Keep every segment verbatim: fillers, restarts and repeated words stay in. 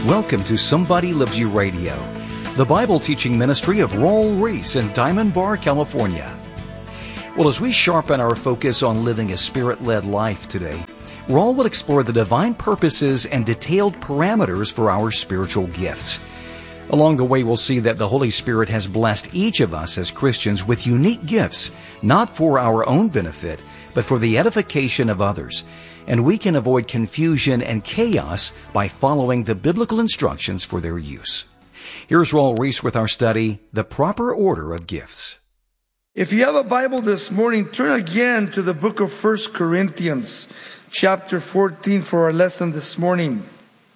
Welcome to Somebody Loves You Radio, the Bible teaching ministry of Raul Ries in Diamond Bar, California. Well, as we sharpen our focus on living a Spirit-led life today, Raul will explore the divine purposes and detailed parameters for our spiritual gifts. Along the way, we'll see that the Holy Spirit has blessed each of us as Christians with unique gifts, not for our own benefit, but for the edification of others. And we can avoid confusion and chaos by following the biblical instructions for their use. Here's Raul Ries with our study, The Proper Order of Gifts. If you have a Bible this morning, turn again to the book of First Corinthians, chapter fourteen for our lesson this morning.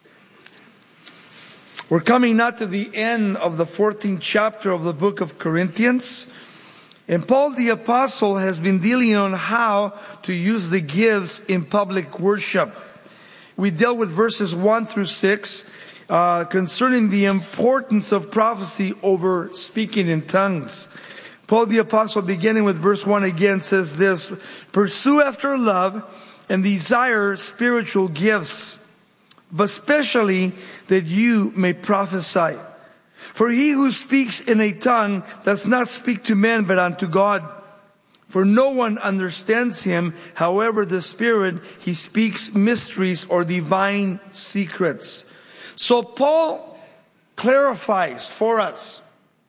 We're coming now to the end of the fourteenth chapter of the book of Corinthians. And Paul the Apostle has been dealing on how to use the gifts in public worship. We dealt with verses one through six uh, concerning the importance of prophecy over speaking in tongues. Paul the Apostle, beginning with verse one again, says this: "Pursue after love and desire spiritual gifts, but especially that you may prophesy. For he who speaks in a tongue does not speak to men, but unto God. For no one understands him. However, the Spirit, he speaks mysteries or divine secrets." So Paul clarifies for us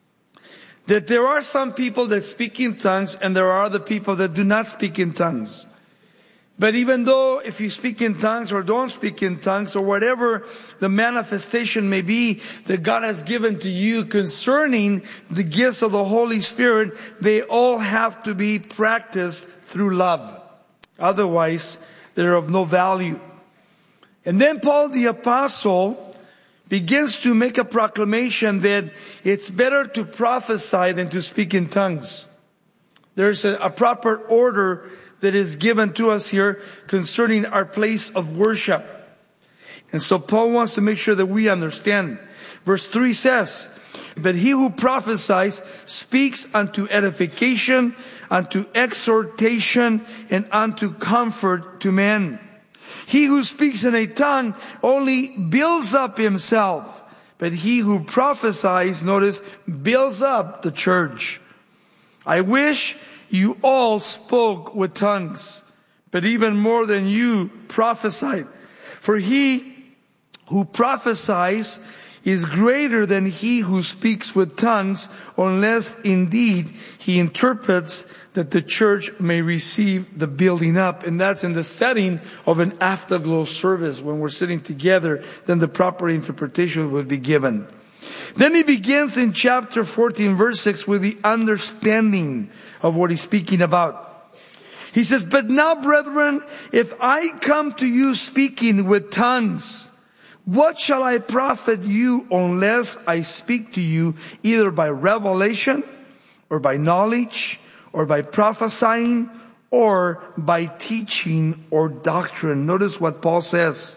that there are some people that speak in tongues and there are other people that do not speak in tongues. But even though if you speak in tongues or don't speak in tongues or whatever the manifestation may be that God has given to you concerning the gifts of the Holy Spirit, they all have to be practiced through love. Otherwise, they're of no value. And then Paul the Apostle begins to make a proclamation that it's better to prophesy than to speak in tongues. There's a, a proper order that is given to us here concerning our place of worship. And so Paul wants to make sure that we understand. Verse three says, "But he who prophesies speaks unto edification, unto exhortation, and unto comfort to men. He who speaks in a tongue only builds up himself, but he who prophesies," notice, "builds up the church. I wish you all spoke with tongues, but even more than you prophesied. For he who prophesies is greater than he who speaks with tongues, unless indeed he interprets, that the church may receive the building up." And that's in the setting of an afterglow service. When we're sitting together, then the proper interpretation will be given. Then he begins in chapter fourteen, verse six, with the understanding of what he's speaking about. He says, "But now, brethren, if I come to you speaking with tongues, what shall I profit you unless I speak to you either by revelation or by knowledge or by prophesying or by teaching or doctrine?" Notice what Paul says.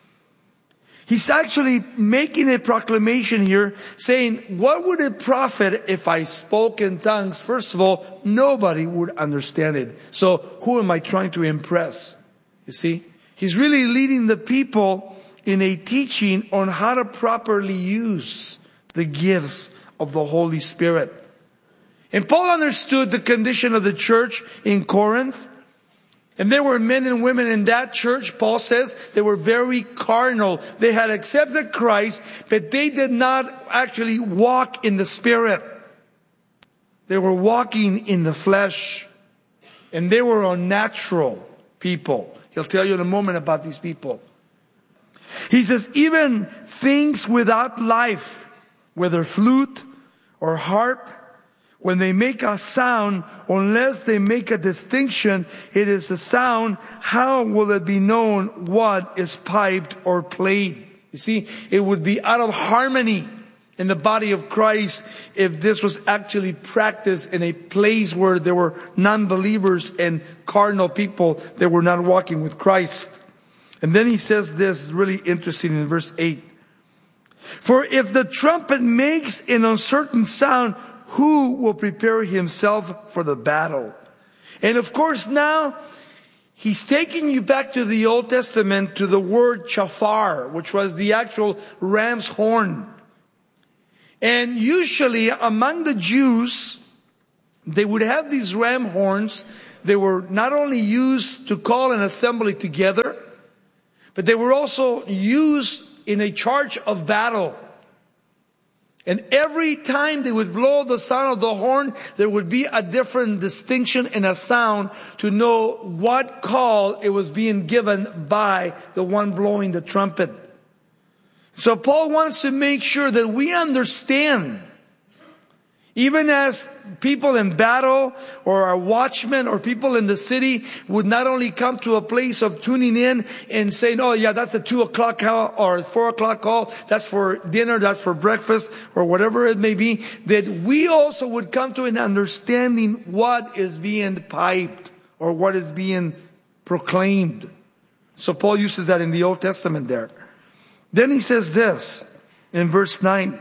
He's actually making a proclamation here saying, what would it profit if I spoke in tongues? First of all, nobody would understand it. So who am I trying to impress? You see, he's really leading the people in a teaching on how to properly use the gifts of the Holy Spirit. And Paul understood the condition of the church in Corinth. And there were men and women in that church, Paul says, they were very carnal. They had accepted Christ, but they did not actually walk in the Spirit. They were walking in the flesh. And they were unnatural people. He'll tell you in a moment about these people. He says, even things without life, whether flute or harp, when they make a sound, unless they make a distinction, it is a sound. How will it be known what is piped or played? You see, it would be out of harmony in the body of Christ if this was actually practiced in a place where there were non-believers and carnal people that were not walking with Christ. And then he says this, really interesting in verse eight. "For if the trumpet makes an uncertain sound, who will prepare himself for the battle?" And of course now he's taking you back to the Old Testament to the word shofar, which was the actual ram's horn. And usually among the Jews, they would have these ram horns. They were not only used to call an assembly together, but they were also used in a charge of battle. And every time they would blow the sound of the horn, there would be a different distinction and a sound to know what call it was being given by the one blowing the trumpet. So Paul wants to make sure that we understand, even as people in battle or our watchmen or people in the city would not only come to a place of tuning in and saying, oh yeah, that's a two o'clock call or four o'clock call. That's for dinner. That's for breakfast or whatever it may be. That we also would come to an understanding what is being piped or what is being proclaimed. So Paul uses that in the Old Testament there. Then he says this in verse nine.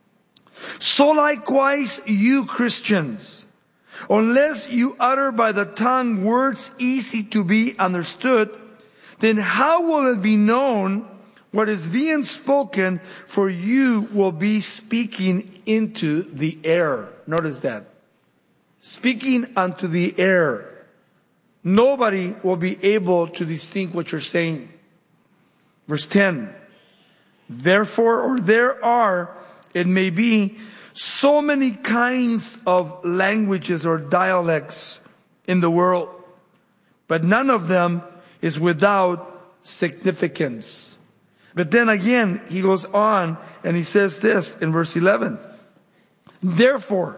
So likewise you Christians, unless you utter by the tongue words easy to be understood, then how will it be known what is being spoken? For you will be speaking into the air. Notice that. Speaking unto the air. Nobody will be able to distinguish what you're saying. Verse ten. Therefore, or there are, it may be, so many kinds of languages or dialects in the world, but none of them is without significance. But then again, he goes on and he says this in verse eleven. Therefore,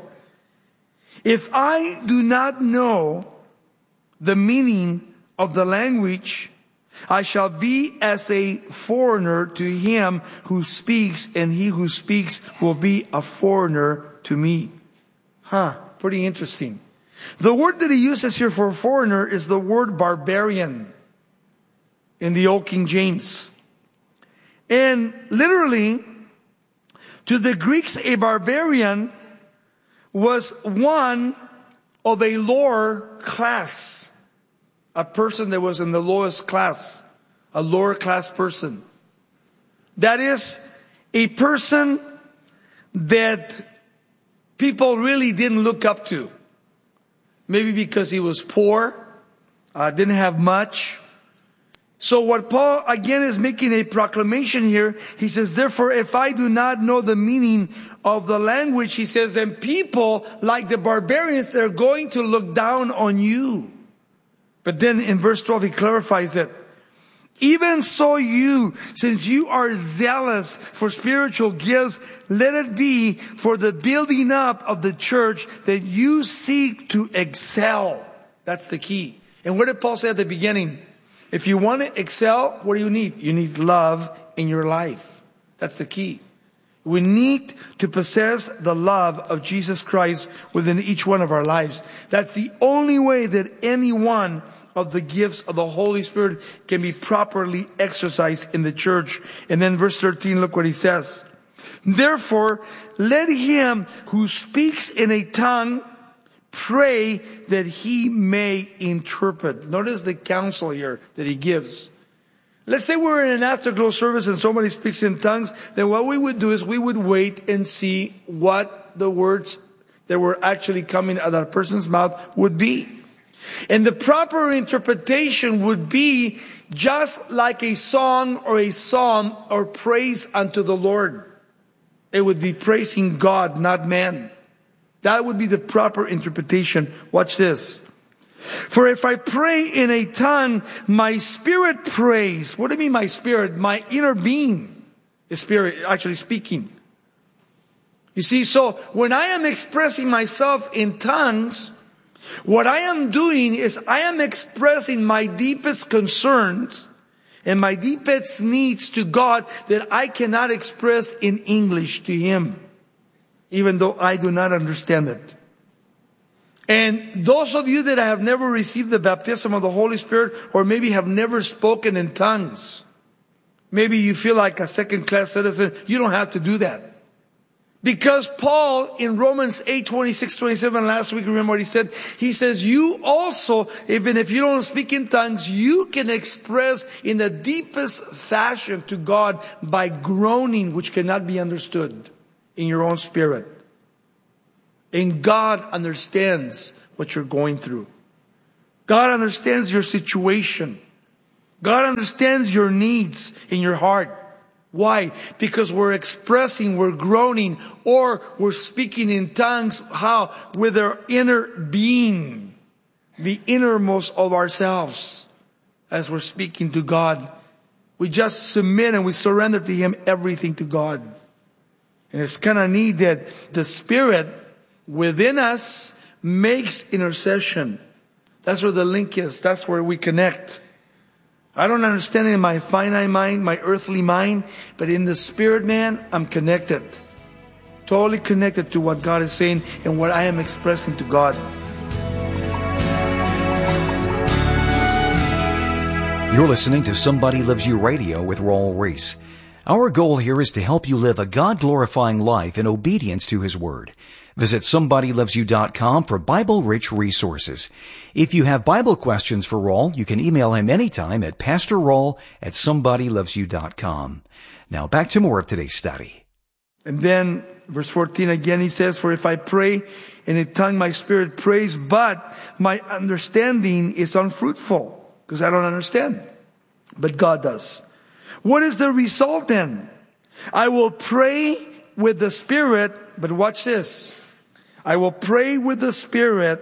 if I do not know the meaning of the language, I shall be as a foreigner to him who speaks, and he who speaks will be a foreigner to me. Huh, pretty interesting. The word that he uses here for foreigner is the word barbarian in the Old King James. And literally, to the Greeks, a barbarian was one of a lower class. A person that was in the lowest class. A lower class person. That is, a person that people really didn't look up to. Maybe because he was poor, uh, didn't have much. So what Paul again is making a proclamation here, he says, therefore, if I do not know the meaning of the language, he says, then people like the barbarians, they're going to look down on you. But then in verse twelve, he clarifies it. Even so you, since you are zealous for spiritual gifts, let it be for the building up of the church that you seek to excel. That's the key. And what did Paul say at the beginning? If you want to excel, what do you need? You need love in your life. That's the key. We need to possess the love of Jesus Christ within each one of our lives. That's the only way that any one of the gifts of the Holy Spirit can be properly exercised in the church. And then verse thirteen, look what he says. Therefore, let him who speaks in a tongue pray that he may interpret. Notice the counsel here that he gives. Let's say we're in an afterglow service and somebody speaks in tongues, then what we would do is we would wait and see what the words that were actually coming out of that person's mouth would be. And the proper interpretation would be just like a song or a psalm or praise unto the Lord. It would be praising God, not man. That would be the proper interpretation. Watch this. For if I pray in a tongue, my spirit prays. What do you mean my spirit? My inner being is spirit, actually speaking. You see, so when I am expressing myself in tongues, what I am doing is I am expressing my deepest concerns and my deepest needs to God that I cannot express in English to Him, even though I do not understand it. And those of you that have never received the baptism of the Holy Spirit, or maybe have never spoken in tongues, maybe you feel like a second-class citizen, you don't have to do that. Because Paul in Romans eight, twenty-six, twenty-seven, last week, remember what he said? He says, you also, even if you don't speak in tongues, you can express in the deepest fashion to God by groaning, which cannot be understood in your own spirit. And God understands what you're going through. God understands your situation. God understands your needs in your heart. Why? Because we're expressing, we're groaning, or we're speaking in tongues. How? With our inner being, the innermost of ourselves. As we're speaking to God, we just submit and we surrender to Him everything to God. And it's kind of neat that the Spirit within us makes intercession. That's where the link is. That's where we connect. I don't understand it in my finite mind, my earthly mind, but in the spirit man, I'm connected. Totally connected to what God is saying and what I am expressing to God. You're listening to Somebody Loves You Radio with Raul Ries. Our goal here is to help you live a God-glorifying life in obedience to His Word. Visit somebody loves you dot com for Bible-rich resources. If you have Bible questions for Raul, you can email him anytime at pastor raul at somebody loves you dot com. Now back to more of today's study. And then, verse fourteen again, he says, for if I pray in a tongue, my spirit prays, but my understanding is unfruitful, because I don't understand. But God does. What is the result then? I will pray with the Spirit, but watch this. I will pray with the Spirit,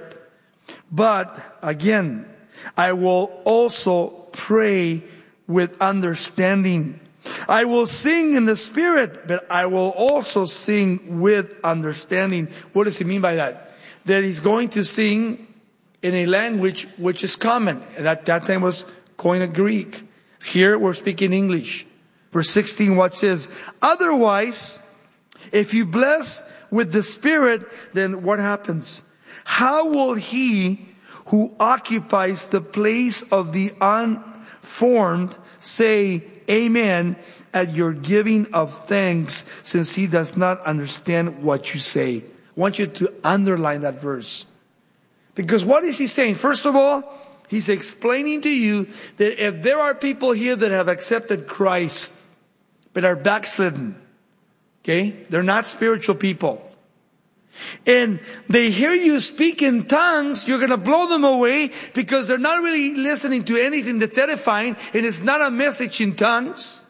but again, I will also pray with understanding. I will sing in the Spirit, but I will also sing with understanding. What does he mean by that? That he's going to sing in a language which is common. And at that time was Koine Greek. Here we're speaking English. Verse sixteen, watch this. Otherwise, if you bless with the Spirit, then what happens? How will he who occupies the place of the unformed say amen at your giving of thanks, since he does not understand what you say? I want you to underline that verse. Because what is he saying? First of all, he's explaining to you that if there are people here that have accepted Christ, but are backslidden, okay? They're not spiritual people. And they hear you speak in tongues, you're going to blow them away because they're not really listening to anything that's edifying, and it's not a message in tongues.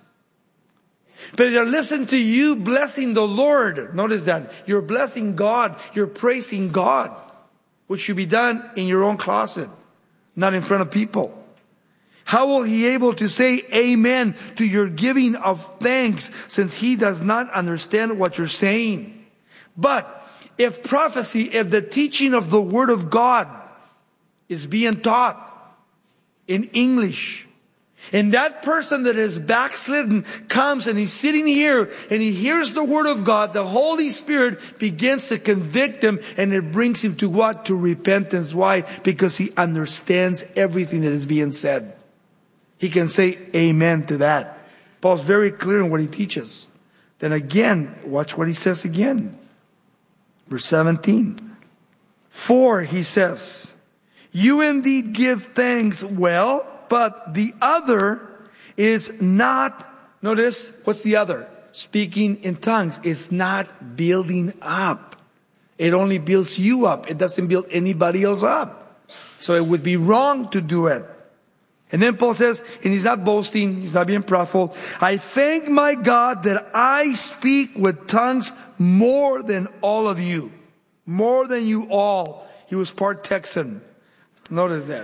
But they're listening to you blessing the Lord. Notice that. You're blessing God. You're praising God, which should be done in your own closet, not in front of people. How will he able to say amen to your giving of thanks, since he does not understand what you're saying? But if prophecy, if the teaching of the Word of God is being taught in English, and that person that is backslidden comes and he's sitting here and he hears the Word of God, the Holy Spirit begins to convict him, and it brings him to what? To repentance. Why? Because he understands everything that is being said. He can say amen to that. Paul's very clear in what he teaches. Then again, watch what he says again. Verse seventeen. For, he says, you indeed give thanks well, but the other is not, notice, what's the other? Speaking in tongues. It's not building up. It only builds you up. It doesn't build anybody else up. So it would be wrong to do it. And then Paul says, and he's not boasting, he's not being proudful. I thank my God that I speak with tongues more than all of you. More than you all. He was part Texan. Notice that.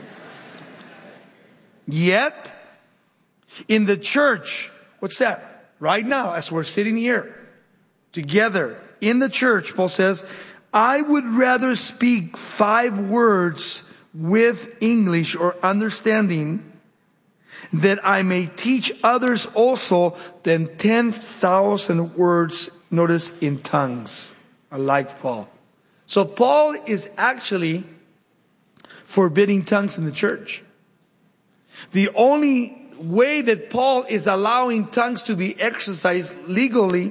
Yet, in the church, what's that? Right now, as we're sitting here, together, in the church, Paul says, I would rather speak five words with English or understanding, that I may teach others also, than ten thousand words, notice, in tongues. I like Paul. So Paul is actually forbidding tongues in the church. The only way that Paul is allowing tongues to be exercised legally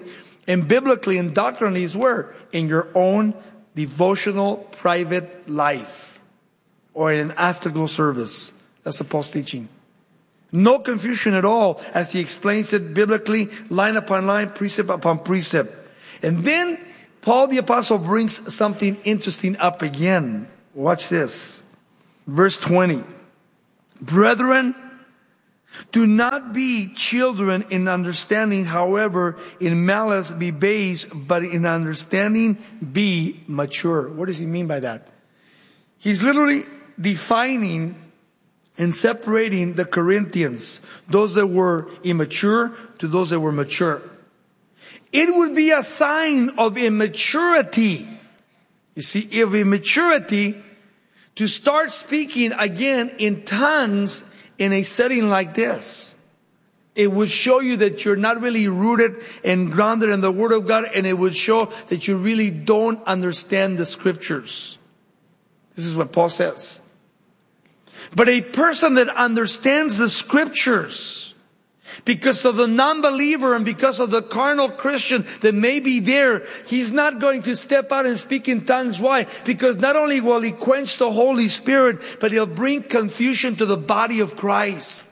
And biblically and doctrinally is where? In your own devotional private life. Or in an afterglow service. That's what Paul's teaching. No confusion at all as he explains it biblically, line upon line, precept upon precept. And then Paul the Apostle brings something interesting up again. Watch this. Verse twenty. Brethren, do not be children in understanding, however, in malice be base, but in understanding be mature. What does he mean by that? He's literally defining and separating the Corinthians, those that were immature to those that were mature. It would be a sign of immaturity. You see, of immaturity to start speaking again in tongues in a setting like this. It would show you that you're not really rooted and grounded in the Word of God, and it would show that you really don't understand the Scriptures. This is what Paul says. But a person that understands the Scriptures, because of the non-believer and because of the carnal Christian that may be there, he's not going to step out and speak in tongues. Why? Because not only will he quench the Holy Spirit, but he'll bring confusion to the body of Christ.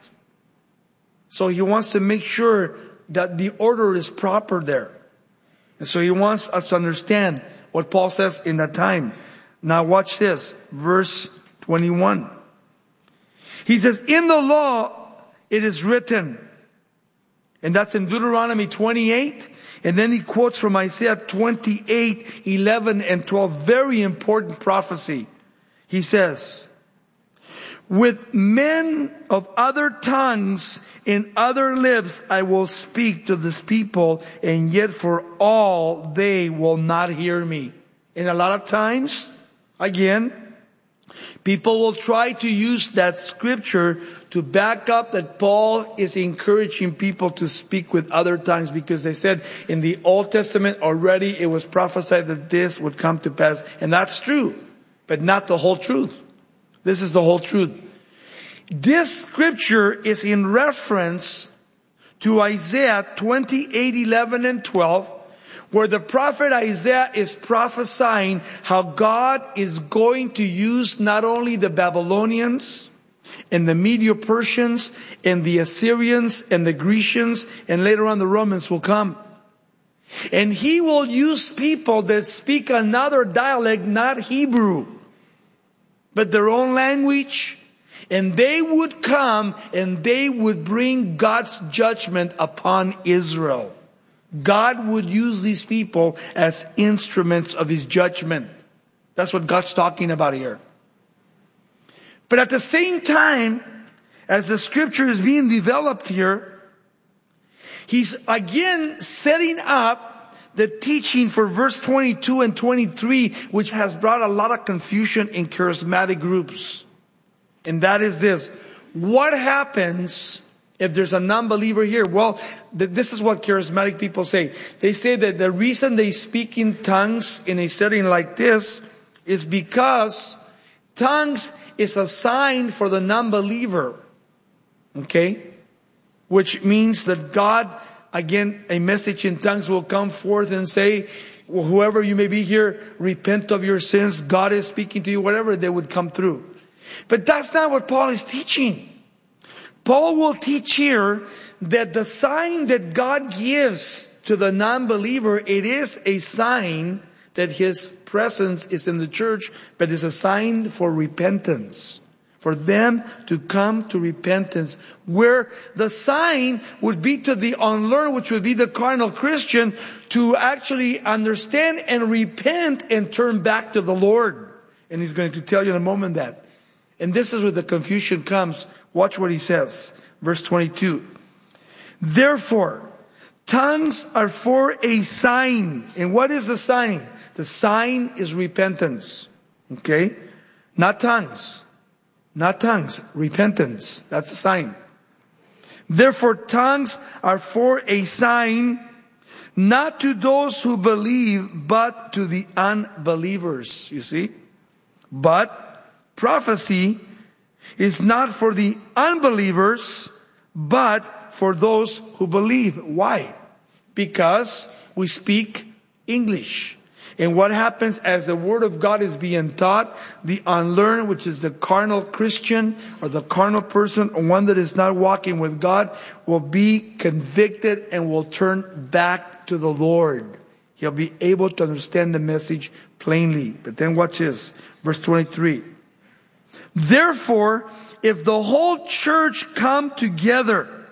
So he wants to make sure that the order is proper there. And so he wants us to understand what Paul says in that time. Now watch this, verse twenty-one. He says, in the law it is written, and that's in Deuteronomy twenty-eight. And then he quotes from Isaiah twenty-eight, eleven and twelve. Very important prophecy. He says, with men of other tongues in other lips I will speak to this people, and yet for all they will not hear me. And a lot of times, again, people will try to use that scripture to back up that Paul is encouraging people to speak with other tongues, because they said in the Old Testament already it was prophesied that this would come to pass. And that's true, but not the whole truth. This is the whole truth. This scripture is in reference to Isaiah twenty-eight, eleven and twelve, where the prophet Isaiah is prophesying how God is going to use not only the Babylonians and the Medo-Persians and the Assyrians and the Grecians, and later on the Romans will come. And he will use people that speak another dialect, not Hebrew, but their own language. And they would come and they would bring God's judgment upon Israel. God would use these people as instruments of His judgment. That's what God's talking about here. But at the same time, as the scripture is being developed here, He's again setting up the teaching for verse twenty-two and twenty-three, which has brought a lot of confusion in charismatic groups. And that is this. What happens if there's a non-believer here? Well, th- this is what charismatic people say. They say that the reason they speak in tongues in a setting like this is because tongues is a sign for the non-believer. Okay? Which means that God, again, a message in tongues will come forth and say, well, whoever you may be here, repent of your sins. God is speaking to you, whatever they would come through. But that's not what Paul is teaching. Paul will teach here that the sign that God gives to the non-believer, it is a sign that His presence is in the church, but it's a sign for repentance. For them to come to repentance. Where the sign would be to the unlearned, which would be the carnal Christian, to actually understand and repent and turn back to the Lord. And he's going to tell you in a moment that. And this is where the confusion comes. Watch what he says. Verse twenty-two. Therefore, tongues are for a sign. And what is the sign? The sign is repentance. Okay? Not tongues. Not tongues. Repentance. That's the sign. Therefore, tongues are for a sign, not to those who believe, but to the unbelievers. You see? But prophecy is not for the unbelievers, but for those who believe. Why? Because we speak English. And what happens as the Word of God is being taught, the unlearned, which is the carnal Christian or the carnal person, or one that is not walking with God, will be convicted and will turn back to the Lord. He'll be able to understand the message plainly. But then watch this, verse twenty-three. Therefore, if the whole church come together